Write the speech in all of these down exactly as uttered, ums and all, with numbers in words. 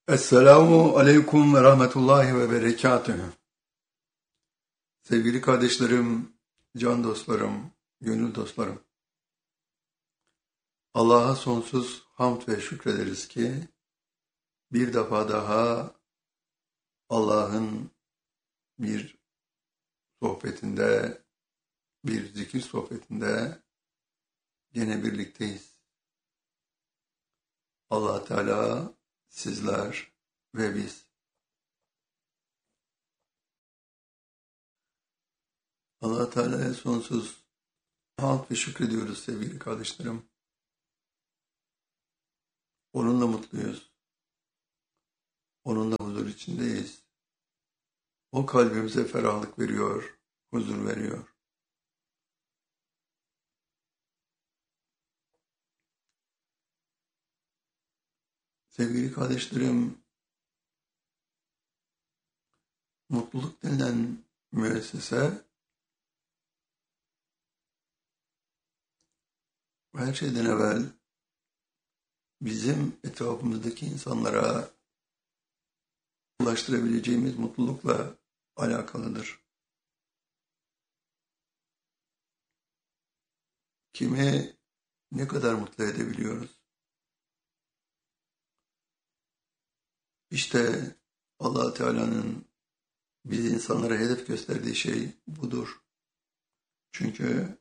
Esselamu aleyküm ve rahmetullahi ve berekatühü. Sevgili kardeşlerim, can dostlarım, gönül dostlarım. Allah'a sonsuz hamd ve şükrederiz ki bir defa daha Allah'ın bir sohbetinde, bir zikir sohbetinde gene birlikteyiz. Allah Teala, sizler ve biz. Allah Teala'ya sonsuz hamd ve şükrediyoruz sevgili kardeşlerim. Onunla mutluyuz. Onunla huzur içindeyiz. O kalbimize ferahlık veriyor, huzur veriyor. Sevgili kardeşlerim, mutluluk denilen müessese her şeyden evvel bizim etrafımızdaki insanlara ulaştırabileceğimiz mutlulukla alakalıdır. Kimi ne kadar mutlu edebiliyoruz? İşte Allah Teala'nın biz insanlara hedef gösterdiği şey budur. Çünkü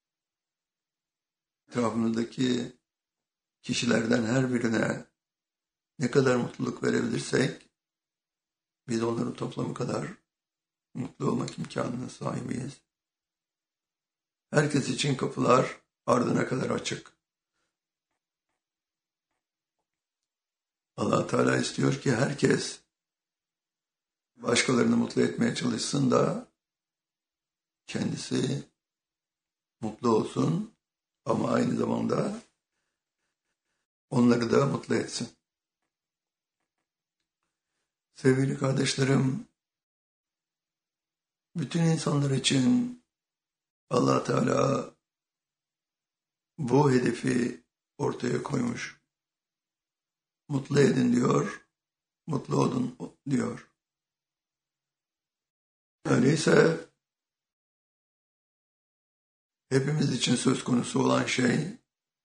etrafımızdaki kişilerden her birine ne kadar mutluluk verebilirsek biz onların toplamı kadar mutlu olmak imkanına sahibiyiz. Herkes için kapılar ardına kadar açık. Allah Teala istiyor ki herkes başkalarını mutlu etmeye çalışsın da kendisi mutlu olsun ama aynı zamanda onları da mutlu etsin. Sevgili kardeşlerim, bütün insanlar için Allah Teala bu hedefi ortaya koymuş. Mutlu edin diyor, mutlu olun diyor. Öyleyse hepimiz için söz konusu olan şey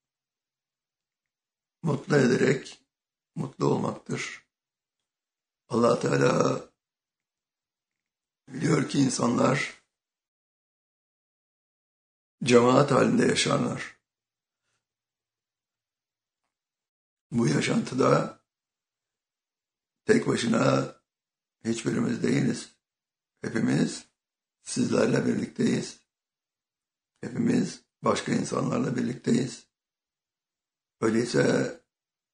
mutlu ederek mutlu olmaktır. Allah Teala biliyor ki insanlar cemaat halinde yaşarlar. Bu yaşantıda tek başına hiçbirimiz değiliz. Hepimiz sizlerle birlikteyiz. Hepimiz başka insanlarla birlikteyiz. Öyleyse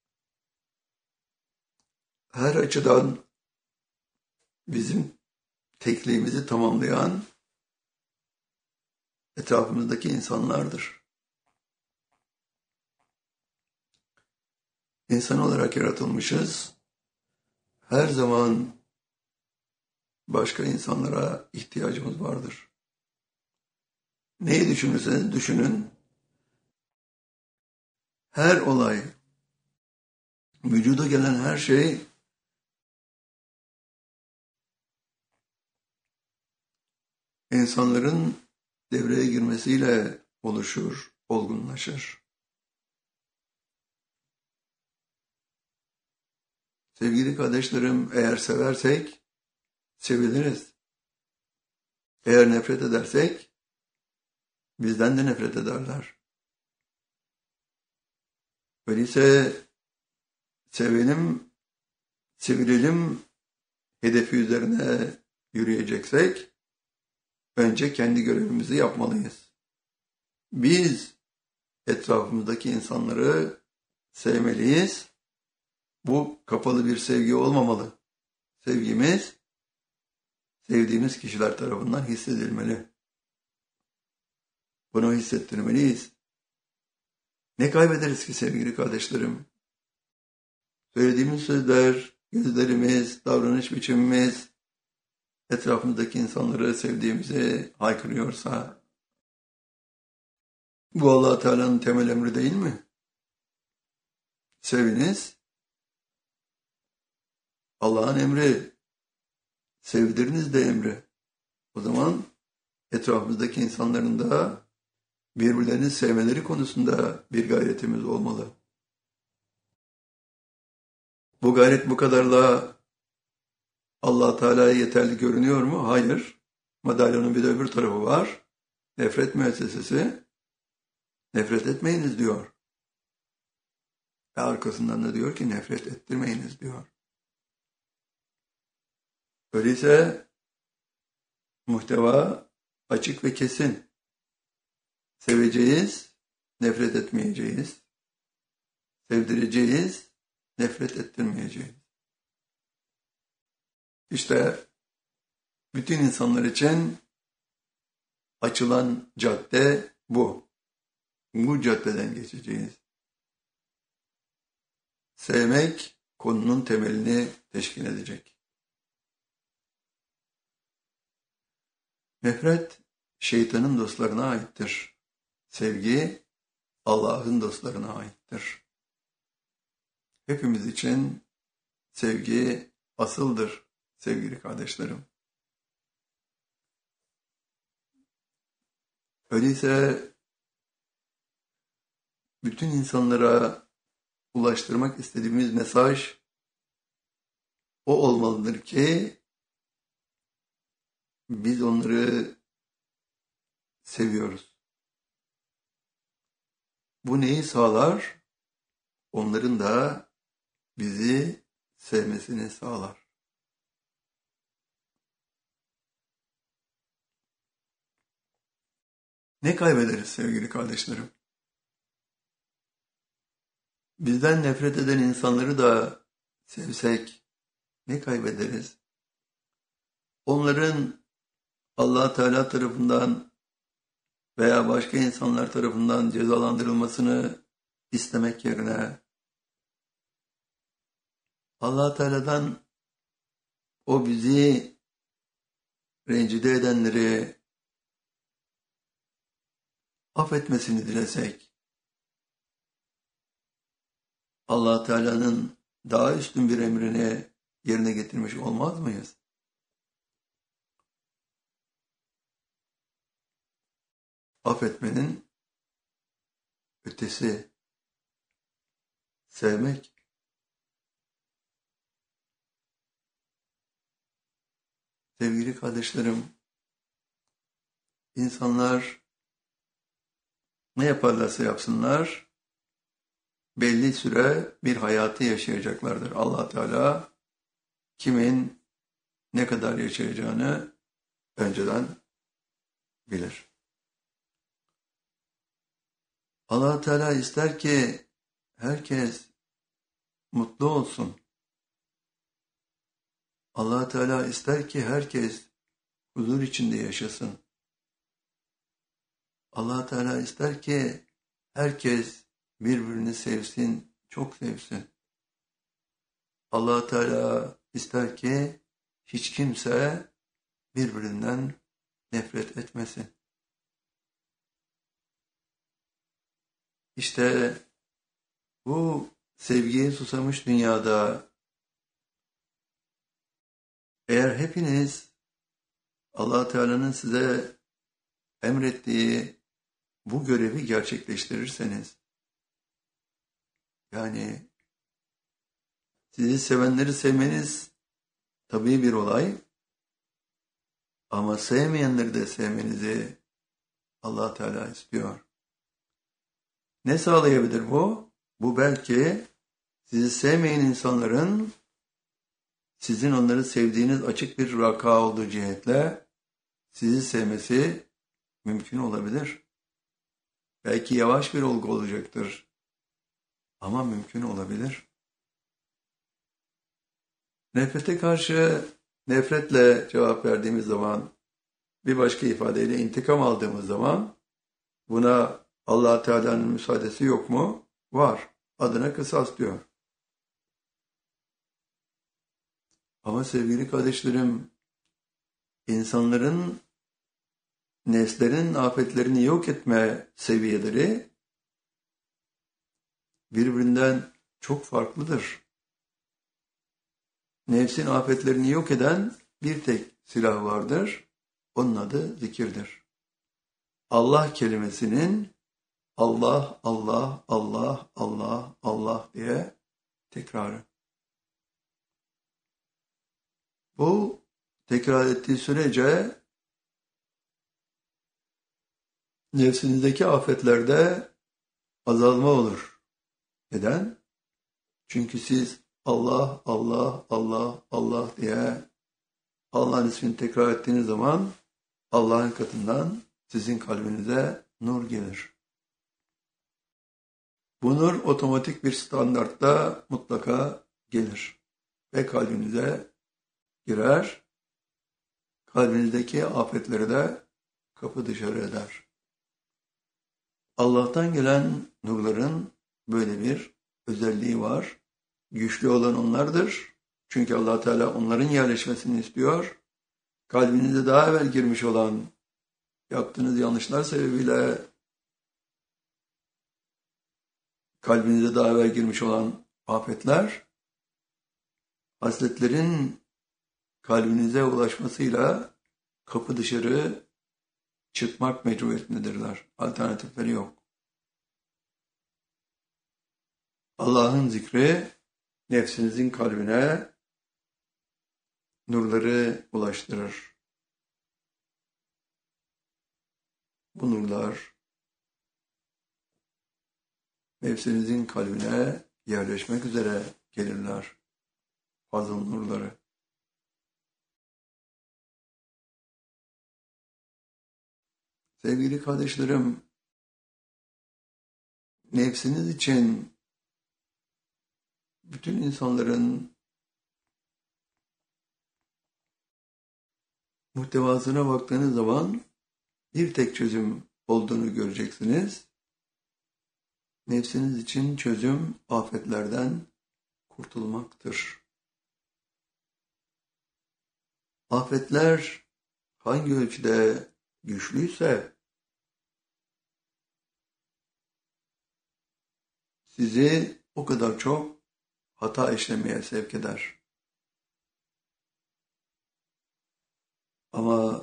her açıdan bizim tekliğimizi tamamlayan etrafımızdaki insanlardır. İnsan olarak yaratılmışız. Her zaman başka insanlara ihtiyacımız vardır. Neyi düşünürseniz düşünün. Her olay, vücuda gelen her şey insanların devreye girmesiyle oluşur, olgunlaşır. Sevgili kardeşlerim, eğer seversek seviliriz. Eğer nefret edersek bizden de nefret ederler. Öyleyse sevelim, sevilelim hedefi üzerine yürüyeceksek önce kendi görevimizi yapmalıyız. Biz etrafımızdaki insanları sevmeliyiz. Bu kapalı bir sevgi olmamalı. Sevgimiz sevdiğimiz kişiler tarafından hissedilmeli. Bunu hissettirmeliyiz. Ne kaybederiz ki sevgili kardeşlerim? Söylediğimiz sözler, gözlerimiz, davranış biçimimiz etrafımızdaki insanları sevdiğimizi haykırıyorsa bu Allah Teala'nın temel emri değil mi? Seviniz, Allah'ın emri, sevdiriniz de emri. O zaman etrafımızdaki insanların da birbirlerini sevmeleri konusunda bir gayretimiz olmalı. Bu gayret bu kadarla Allah Teala'ya yeterli görünüyor mu? Hayır. Madalyonun bir de öbür tarafı var. Nefret müessesesi. Nefret etmeyiniz diyor. Ve arkasından da diyor ki nefret ettirmeyiniz diyor. Öyleyse muhteva açık ve kesin. Seveceğiz, nefret etmeyeceğiz. Sevdireceğiz, nefret ettirmeyeceğiz. İşte bütün insanlar için açılan cadde bu. Bu caddeden geçeceğiz. Sevmek konunun temelini teşkil edecek. Nefret şeytanın dostlarına aittir. Sevgi Allah'ın dostlarına aittir. Hepimiz için sevgi asıldır sevgili kardeşlerim. Öyleyse bütün insanlara ulaştırmak istediğimiz mesaj o olmalıdır ki biz onları seviyoruz. Bu neyi sağlar? Onların da bizi sevmesini sağlar. Ne kaybederiz sevgili kardeşlerim? Bizden nefret eden insanları da sevsek ne kaybederiz? Onların Allah Teala tarafından veya başka insanlar tarafından cezalandırılmasını istemek yerine Allah Teala'dan o bizi rencide edenleri affetmesini dilesek, Allah Teala'nın daha üstün bir emrini yerine getirmiş olmaz mıyız? Affetmenin ötesi sevmek. Sevgili kardeşlerim, insanlar ne yaparlarsa yapsınlar, belli süre bir hayatı yaşayacaklardır. Allah Teala kimin ne kadar yaşayacağını önceden bilir. Allah Teala ister ki herkes mutlu olsun. Allah Teala ister ki herkes huzur içinde yaşasın. Allah Teala ister ki herkes birbirini sevsin, çok sevsin. Allah Teala ister ki hiç kimse birbirinden nefret etmesin. İşte bu sevgiye susamış dünyada eğer hepiniz Allah Teala'nın size emrettiği bu görevi gerçekleştirirseniz, yani sizi sevenleri sevmeniz tabii bir olay, ama sevmeyenleri de sevmenizi Allah Teala istiyor. Ne sağlayabilir bu? Bu belki sizi sevmeyen insanların sizin onları sevdiğiniz açık bir vaka olduğu cihetle sizi sevmesi mümkün olabilir. Belki yavaş bir olgu olacaktır. Ama mümkün olabilir. Nefrete karşı nefretle cevap verdiğimiz zaman, bir başka ifadeyle intikam aldığımız zaman buna Allah Teala'nın müsaadesi yok mu? Var. Adına kısas diyor. Ama sevgili kardeşlerim, insanların neslerin afetlerini yok etme seviyeleri birbirinden çok farklıdır. Nefsin afetlerini yok eden bir tek silah vardır. Onun adı zikirdir. Allah kelimesinin Allah, Allah, Allah, Allah, Allah diye tekrarı. Bu tekrar ettiği sürece nefsinizdeki afetlerde azalma olur. Neden? Çünkü siz Allah, Allah, Allah, Allah diye Allah'ın ismini tekrar ettiğiniz zaman Allah'ın katından sizin kalbinize nur gelir. Bu nur otomatik bir standartta mutlaka gelir ve kalbinize girer. Kalbinizdeki afetleri de kapı dışarı eder. Allah'tan gelen nurların böyle bir özelliği var. Güçlü olan onlardır. Çünkü Allah Teala onların yerleşmesini istiyor. Kalbinize daha evvel girmiş olan, yaptığınız yanlışlar sebebiyle kalbinize daha evvel girmiş olan afetler, hasletlerin kalbinize ulaşmasıyla kapı dışarı çıkmak mecburiyetindedirler. Alternatifleri yok. Allah'ın zikri nefsinizin kalbine nurları ulaştırır. Bu nurlar nefsinizin kalbine yerleşmek üzere gelirler. Fazıl nurları. Sevgili kardeşlerim, nefsiniz için bütün insanların muhtevasına baktığınız zaman bir tek çözüm olduğunu göreceksiniz. Nefsiniz için çözüm afetlerden kurtulmaktır. Afetler hangi ölçüde güçlüyse sizi o kadar çok hata işlemeye sevk eder. Ama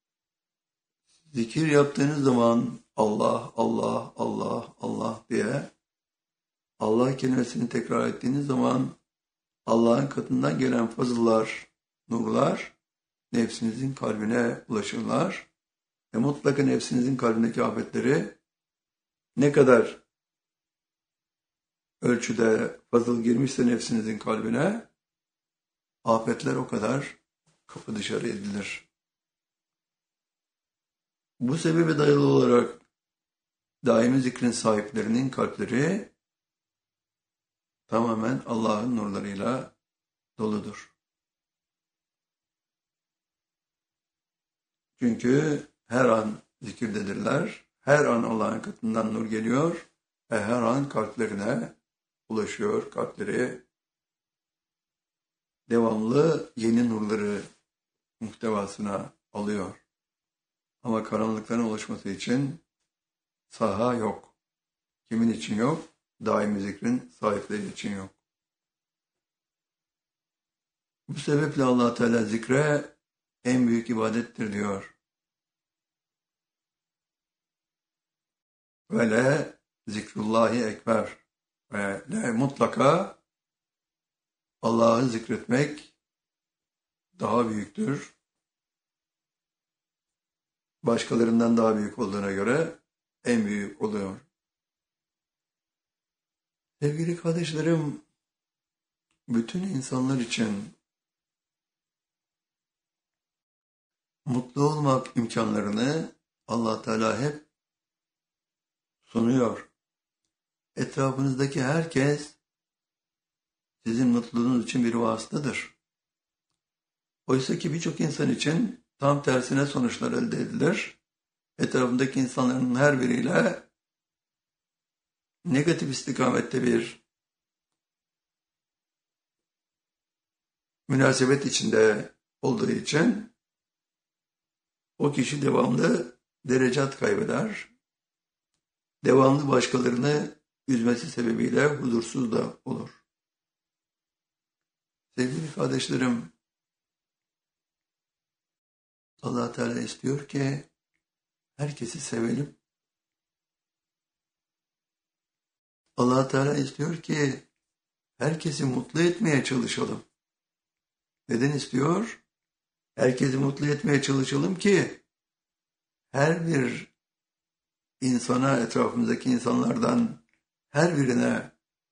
zikir yaptığınız zaman Allah, Allah, Allah, Allah diye Allah kelimesini tekrar ettiğiniz zaman Allah'ın katından gelen fazıllar, nurlar nefsinizin kalbine ulaşırlar. Ve mutlaka nefsinizin kalbindeki afetleri ne kadar ölçüde fazıl girmişse nefsinizin kalbine afetler o kadar kapı dışarı edilir. Bu sebebe dayalı olarak daimi zikrin sahiplerinin kalpleri tamamen Allah'ın nurlarıyla doludur. Çünkü her an zikirdedirler, her an Allah'ın katından nur geliyor ve her an kalplerine ulaşıyor, kalpleri devamlı yeni nurları muhtevasına alıyor. Ama karanlıkların ulaşması için saha yok. Kimin için yok? Daimi zikrin sahipleri için yok. Bu sebeple Allah Teala zikre en büyük ibadettir diyor. Ve le zikrullahi ekber. Ve le mutlaka Allah'ı zikretmek daha büyüktür. Başkalarından daha büyük olduğuna göre en büyük oluyor. Sevgili kardeşlerim, bütün insanlar için mutlu olmak imkanlarını Allah Teala hep sunuyor. Etrafınızdaki herkes sizin mutluluğunuz için bir vasıtadır. Oysa ki birçok insan için tam tersine sonuçlar elde edilir. Etrafındaki insanların her biriyle negatif istikamette bir münasebet içinde olduğu için o kişi devamlı derecat kaybeder. Devamlı başkalarını üzmesi sebebiyle huzursuz da olur. Sevgili kardeşlerim, Allah Teala istiyor ki herkesi sevelim. Allah Teala istiyor ki herkesi mutlu etmeye çalışalım. Neden istiyor? Herkesi mutlu etmeye çalışalım ki her bir insana, etrafımızdaki insanlardan her birine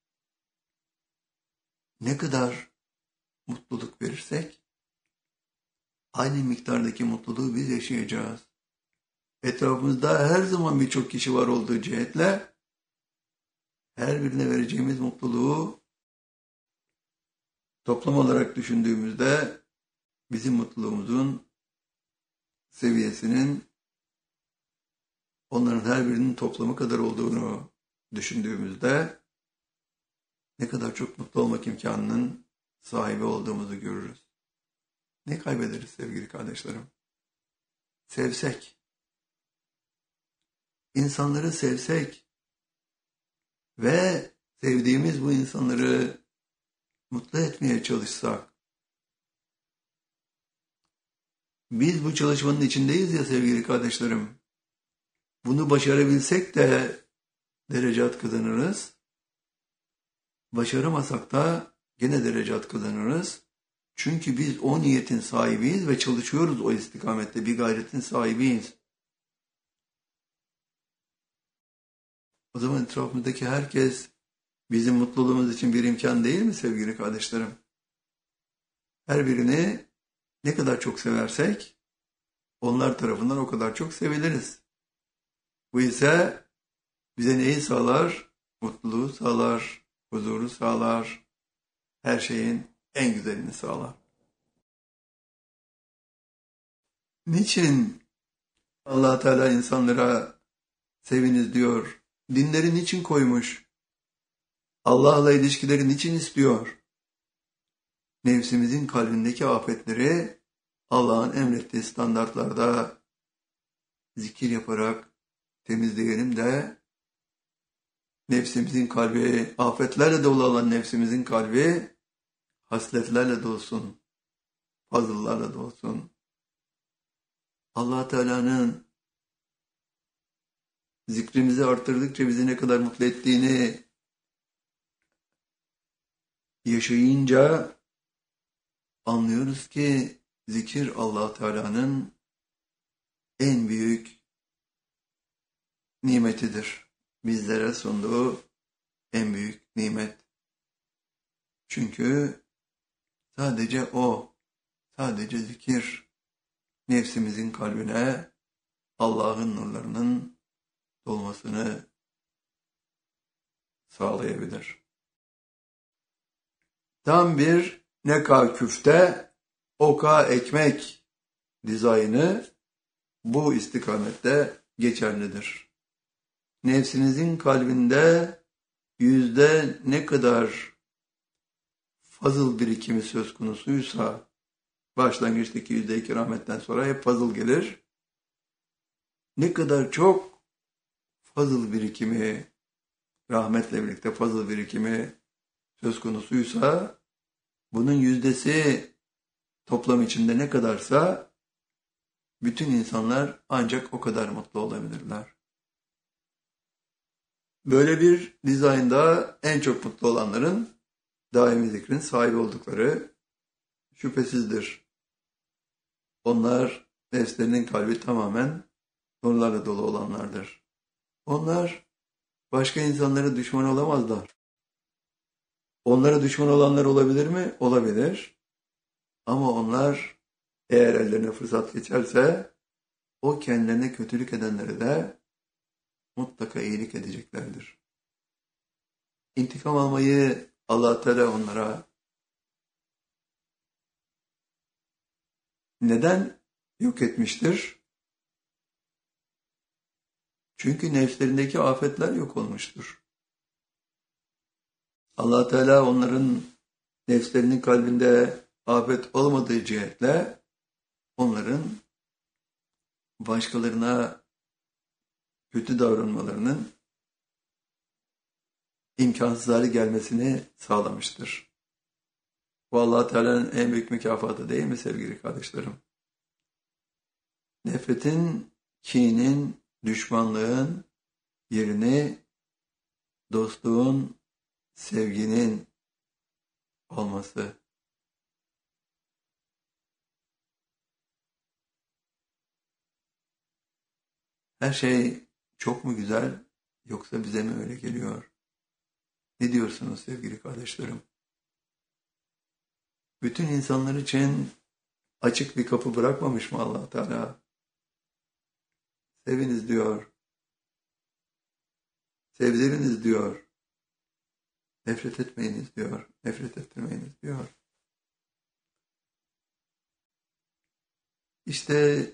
ne kadar mutluluk verirsek aynı miktardaki mutluluğu biz yaşayacağız. Etrafımızda her zaman birçok kişi var olduğu cihetle her birine vereceğimiz mutluluğu toplam olarak düşündüğümüzde bizim mutluluğumuzun seviyesinin onların her birinin toplamı kadar olduğunu düşündüğümüzde ne kadar çok mutlu olmak imkanının sahibi olduğumuzu görürüz. Ne kaybederiz sevgili kardeşlerim? Sevsek, insanları sevsek ve sevdiğimiz bu insanları mutlu etmeye çalışsak, biz bu çalışmanın içindeyiz ya sevgili kardeşlerim, bunu başarabilsek de derecat kazanırız, başaramasak da gene derecat kazanırız. Çünkü biz o niyetin sahibiyiz ve çalışıyoruz o istikamette, bir gayretin sahibiyiz. O zaman etrafımızdaki herkes bizim mutluluğumuz için bir imkan değil mi sevgili kardeşlerim? Her birini ne kadar çok seversek onlar tarafından o kadar çok seviliriz. Bu ise bize neyi sağlar? Mutluluğu sağlar, huzuru sağlar, her şeyin en güzelini sağlar. Niçin Allah Teala insanlara seviniz diyor? Dinleri niçin koymuş? Allah'la ilişkileri niçin istiyor? Nefsimizin kalbindeki afetleri Allah'ın emrettiği standartlarda zikir yaparak temizleyelim de nefsimizin kalbi, afetlerle dolu olan nefsimizin kalbi hasletlerle dolsun, fazıllarla dolsun. Allah Teala'nın zikrimizi arttırdıkça bizi ne kadar mutlu ettiğini yaşayınca anlıyoruz ki zikir Allah Teala'nın en büyük nimetidir. Bizlere sunduğu en büyük nimet. Çünkü sadece o, sadece zikir nefsimizin kalbine Allah'ın nurlarının dolmasını sağlayabilir. Tam bir neka küfte, oka ekmek dizaynı bu istikamette geçerlidir. Nefsinizin kalbinde yüzde ne kadar fazıl birikimi söz konusuysa, başlangıçtaki yüzde iki rahmetten sonra hep fazıl gelir. Ne kadar çok fazıl birikimi, rahmetle birlikte fazıl birikimi söz konusuysa, bunun yüzdesi toplam içinde ne kadarsa, bütün insanlar ancak o kadar mutlu olabilirler. Böyle bir dizaynda en çok mutlu olanların daimi zikrin sahibi oldukları şüphesizdir. Onlar nefslerinin kalbi tamamen nurlarla dolu olanlardır. Onlar başka insanlara düşman olamazlar. Onlara düşman olanlar olabilir mi? Olabilir. Ama onlar eğer ellerine fırsat geçerse o kendilerine kötülük edenlere de mutlaka iyilik edeceklerdir. İntikam almayı Allah Teala onlara neden yok etmiştir? Çünkü nefslerindeki afetler yok olmuştur. Allah Teala onların nefslerinin kalbinde afet olmadığı cihetle onların başkalarına kötü davranmalarının imkansız hale gelmesini sağlamıştır. Bu Allah Teala'nın en büyük mükafatı değil mi sevgili kardeşlerim? Nefretin, kinin, düşmanlığın yerini dostluğun, sevginin olması. Her şey çok mu güzel yoksa bize mi öyle geliyor? Ne diyorsunuz sevgili kardeşlerim? Bütün insanlar için açık bir kapı bırakmamış mı Allah Teala? Seviniz diyor. Sevdiriniz diyor. Nefret etmeyiniz diyor. Nefret ettirmeyiniz diyor. İşte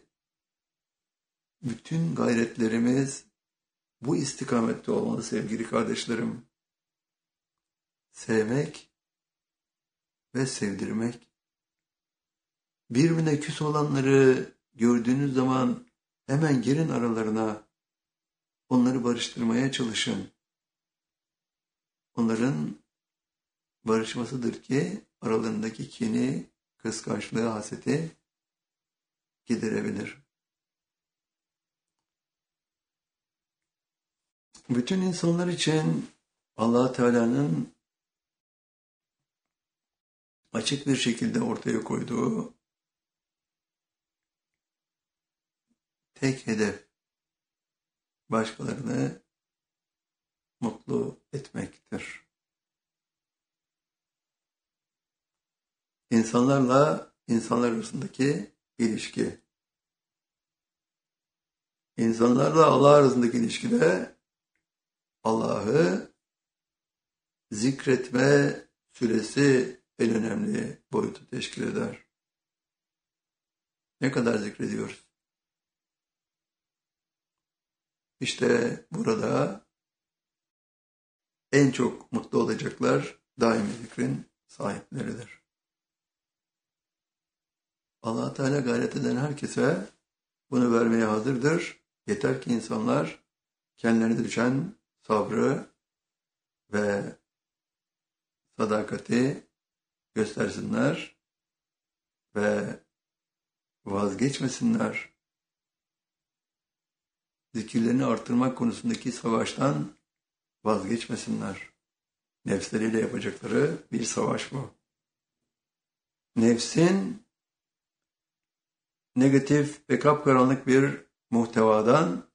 bütün gayretlerimiz bu istikamette olmalı sevgili kardeşlerim. Sevmek ve sevdirmek. Birbirine küs olanları gördüğünüz zaman hemen girin aralarına. Onları barıştırmaya çalışın. Onların barışmasıdır ki aralarındaki kini, kıskançlığı, haseti giderebilir. Bütün insanlar için Allah Teala'nın açık bir şekilde ortaya koyduğu tek hedef başkalarını mutlu etmektir. İnsanlarla insanlar arasındaki ilişki. İnsanlarla Allah arasındaki ilişkide Allah'ı zikretme süresi en önemli boyutu teşkil eder. Ne kadar zikrediyoruz? İşte burada en çok mutlu olacaklar daimi zikrin sahipleridir. Allah Teala gayret eden herkese bunu vermeye hazırdır. Yeter ki insanlar kendilerine düşen sabrı ve sadakati göstersinler ve vazgeçmesinler. Zikirlerini arttırmak konusundaki savaştan vazgeçmesinler. Nefsleriyle yapacakları bir savaş bu. Nefsin negatif ve kapkaranlık bir muhtevadan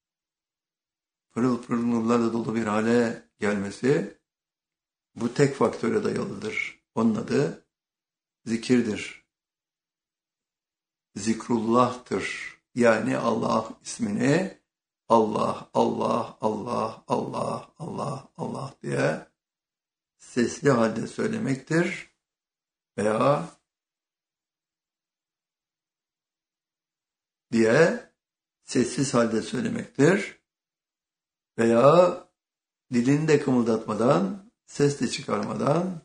pırıl pırıl nurlarla dolu bir hale gelmesi bu tek faktöre dayalıdır. Onun adı zikirdir. Zikrullah'tır. Yani Allah ismini Allah, Allah, Allah, Allah, Allah, Allah diye sesli halde söylemektir. Veya diye sessiz halde söylemektir. Veya dilini de kımıldatmadan, ses de çıkarmadan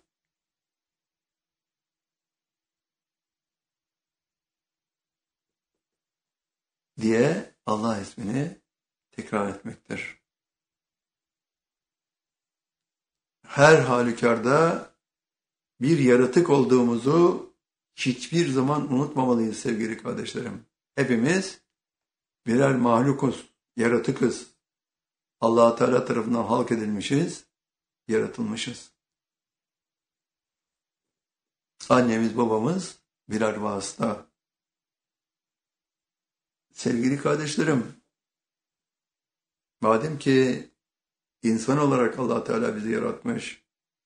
diye Allah ismini tekrar etmektir. Her halükarda bir yaratık olduğumuzu hiçbir zaman unutmamalıyız sevgili kardeşlerim. Hepimiz birer mahlukuz, yaratıkız. Allah Teala tarafından halk edilmişiz, yaratılmışız. Annemiz, babamız birer vasıta. Sevgili kardeşlerim, madem ki insan olarak Allah Teala bizi yaratmış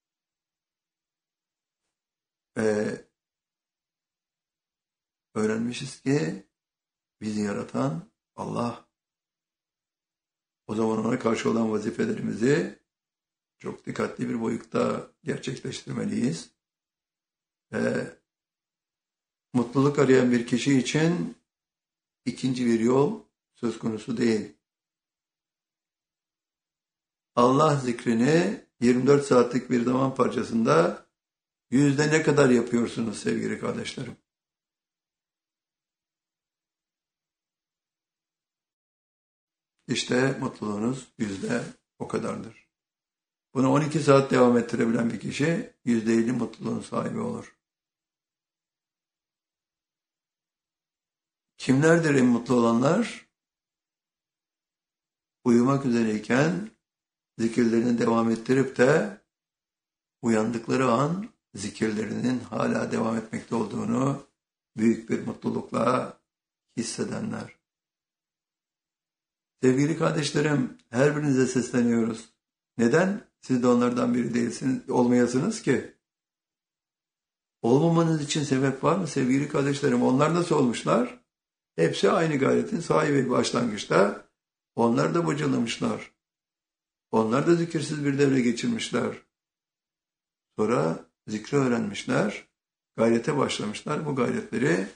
ve öğrenmişiz ki bizi yaratan Allah. O zaman ona karşı olan vazifelerimizi çok dikkatli bir boyutta gerçekleştirmeliyiz. Ve mutluluk arayan bir kişi için ikinci bir yol söz konusu değil. Allah zikrini yirmi dört saatlik bir zaman parçasında yüzde ne kadar yapıyorsunuz sevgili kardeşlerim? İşte mutluluğunuz yüzde o kadardır. Bunu on iki saat devam ettirebilen bir kişi yüzde elli mutluluğun sahibi olur. Kimlerdir en mutlu olanlar? Uyumak üzereyken zikirlerini devam ettirip de uyandıkları an zikirlerinin hala devam etmekte olduğunu büyük bir mutlulukla hissedenler. Sevgili kardeşlerim, her birinize sesleniyoruz. Neden siz de onlardan biri değilsiniz, olmayasınız ki? Olmamanız için sebep var mı sevgili kardeşlerim? Onlar nasıl olmuşlar? Hepsi aynı gayretin sahibi başlangıçta. Onlar da bocalamışlar. Onlar da zikirsiz bir devre geçirmişler. Sonra zikri öğrenmişler, gayrete başlamışlar. Bu gayretleri